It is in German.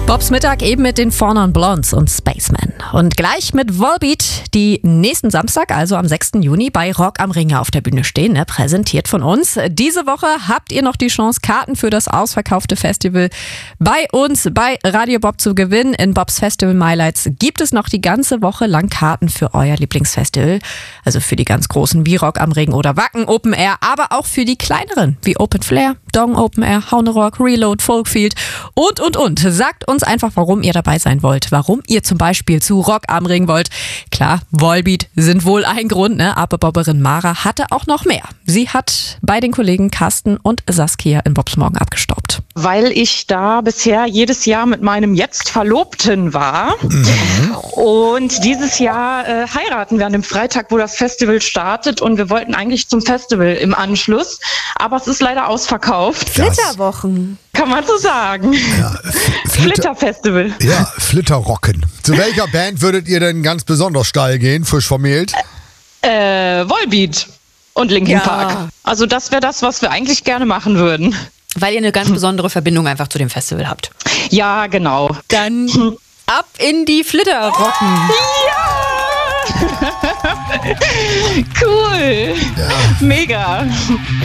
Bobs Mittag eben mit den Four Non Blondes und Spaceman. Und gleich mit Volbeat, die nächsten Samstag, also am 6. Juni, bei Rock am Ring auf der Bühne stehen, präsentiert von uns. Diese Woche habt ihr noch die Chance, Karten für das ausverkaufte Festival bei uns, bei Radio Bob zu gewinnen. In Bobs Festival Highlights gibt es noch die ganze Woche lang Karten für euer Lieblingsfestival. Also für die ganz großen wie Rock am Ring oder Wacken Open Air, aber auch für die kleineren wie Open Flair, Dong Open Air, Haune Rock, Reload, Folkfield und. Sagt uns einfach, warum ihr dabei sein wollt. Warum ihr zum Beispiel zu Rock am Ring wollt. Klar, Volbeat sind wohl ein Grund, aber Bobberin Mara hatte auch noch mehr. Sie hat bei den Kollegen Carsten und Saskia in Bobs Morgen abgestaubt. Weil ich da bisher jedes Jahr mit meinem jetzt Verlobten war. Und dieses Jahr heiraten wir an dem Freitag, wo das Festival startet. Und wir wollten eigentlich zum Festival im Anschluss. Aber es ist leider ausverkauft. Flitterwochen. Kann man so sagen. Ja, Flitterfestival. Ja, Flitterrocken. Zu welcher Band würdet ihr denn ganz besonders steil gehen, frisch vermählt? Volbeat und Linkin Park. Also das wäre das, was wir eigentlich gerne machen würden. Weil ihr eine ganz besondere Verbindung einfach zu dem Festival habt. Ja, genau. Dann ab in die Flitterrocken. Ja! Cool. Ja. Mega.